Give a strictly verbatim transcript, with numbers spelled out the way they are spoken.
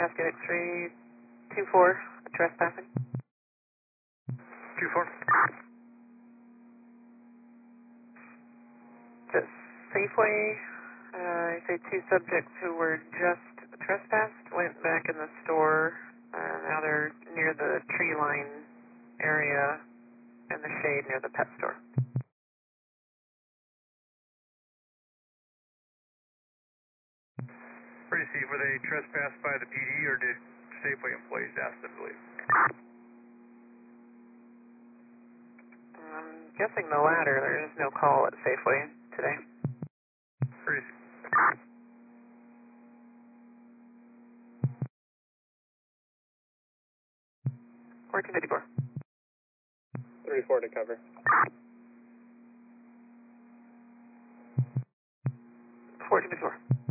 Cascade X-ray two four, trespassing. two four. Just Safeway, uh, I say two subjects who were just trespassed, went back in the store, uh, now they're near the tree line area and the shade near the pet store. Receive, were they trespassed by the P D or did Safeway employees ask them to leave? I'm guessing the latter. There is no call at Safeway today. Receive. fourteen fifty-four. three four to cover. fourteen fifty-four.